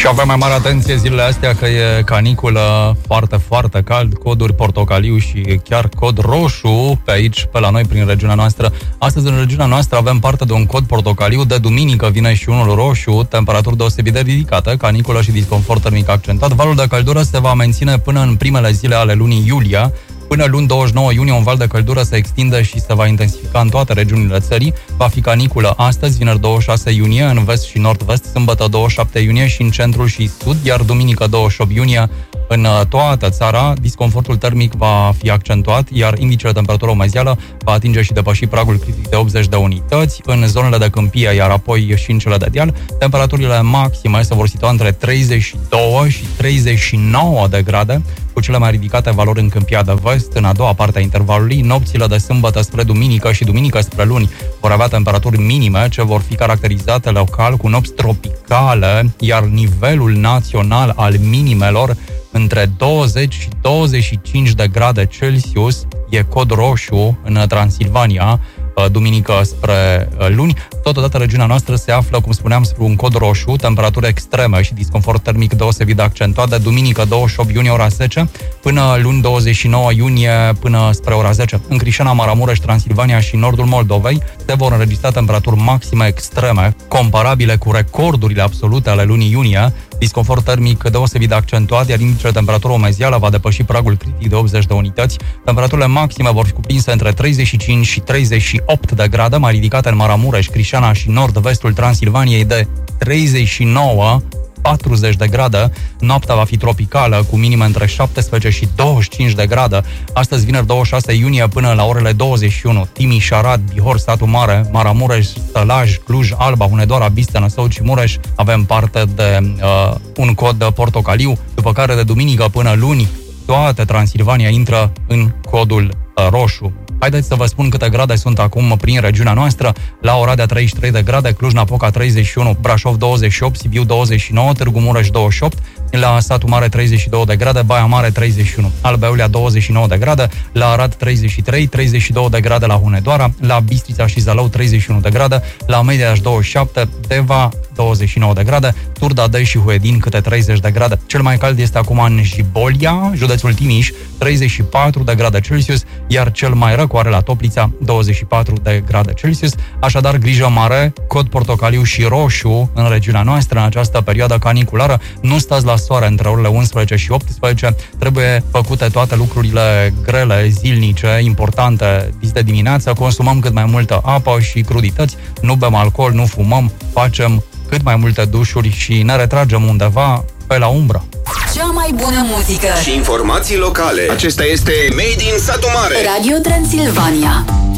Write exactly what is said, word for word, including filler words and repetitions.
Și avem mai mare atenție zilele astea că e caniculă, foarte, foarte cald, coduri portocaliu și chiar cod roșu pe aici, pe la noi, prin regiunea noastră. Astăzi, în regiunea noastră, avem parte de un cod portocaliu, de duminică vine și unul roșu, temperaturi deosebit de ridicate, caniculă și disconfort termic accentuat. Valul de căldură se va menține până în primele zile ale lunii iulie. Până luni douăzeci și nouă iunie, un val de căldură se extinde și se va intensifica în toate regiunile țării. Va fi caniculă astăzi, vineri douăzeci și șase iunie, în vest și nord-vest, sâmbătă douăzeci și șapte iunie și în centrul și sud, iar duminică douăzeci și opt iunie în toată țara. Disconfortul termic va fi accentuat, iar indicele de temperatură umezeală va atinge și depăși pragul critic de optzeci de unități în zonele de câmpie, iar apoi și în cele de deal. Temperaturile maxime se vor situa între treizeci și doi și treizeci și nouă de grade, cu cele mai ridicate valori în Câmpia de Vest, în a doua parte a intervalului. Nopțile de sâmbătă spre duminică și duminică spre luni vor avea temperaturi minime, ce vor fi caracterizate local cu nopți tropicale, iar nivelul național al minimelor între douăzeci și douăzeci și cinci de grade Celsius, e cod roșu în Transilvania, duminică spre luni. Totodată regiunea noastră se află, cum spuneam, spre un cod roșu, temperaturi extreme și disconfort termic deosebit de accentuat, de duminică douăzeci și opt iunie ora zece până luni douăzeci și nouă iunie până spre ora zece. În Crișana, Maramureș, Transilvania și nordul Moldovei se vor înregistra temperaturi maxime extreme, comparabile cu recordurile absolute ale lunii iunie, disconfort termic deosebit de accentuat, iar indicele de temperatură umezeală va depăși pragul critic de optzeci de unități. Temperaturile maxime vor fi cuprinse între treizeci și cinci și treizeci și opt de grade, mai ridicate în Maramureș, Crișana și nord-vestul Transilvaniei de treizeci și nouă patruzeci de grade. Noaptea va fi tropicală, cu minime între șaptesprezece și douăzeci și cinci de grade. Astăzi, vineri douăzeci și șase iunie, până la orele douăzeci și unu, Timiș, Arad, Bihor, Satu Mare, Maramureș, Sălaj, Cluj, Alba, Hunedoara, Bistrița, Năsăud și Mureș avem parte de uh, un cod portocaliu, după care de duminică până luni toată Transilvania intră în codul uh, roșu. Haideți să vă spun câte grade sunt acum prin regiunea noastră. La Oradea treizeci și trei de grade, Cluj-Napoca treizeci și unu, Brașov douăzeci și opt, Sibiu douăzeci și nouă, Târgu Mureș douăzeci și opt, la Satu Mare treizeci și doi de grade, Baia Mare treizeci și unu, Alba Iulia douăzeci și nouă de grade, la Arad treizeci și trei, treizeci și doi de grade la Hunedoara, la Bistrița și Zalău treizeci și unu de grade, la Mediaș douăzeci și șapte, Deva douăzeci și nouă de grade, Turda, Dej și Huedin câte treizeci de grade. Cel mai cald este acum în Jibolia, județul Timiș, treizeci și patru de grade Celsius, iar cel mai răcoare la Toplița, douăzeci și patru de grade Celsius. Așadar, grijă mare, cod portocaliu și roșu în regiunea noastră în această perioadă caniculară. Nu stați la soare între orele unsprezece și optsprezece. Trebuie făcute toate lucrurile grele, zilnice, importante de dimineață. Consumăm cât mai multă apă și crudități, nu bem alcool, nu fumăm, facem cât mai multe dușuri și ne retragem undeva pe la umbră. Cea mai bună muzică și informații locale. Acesta este Made in Satu Mare, Radio Transilvania.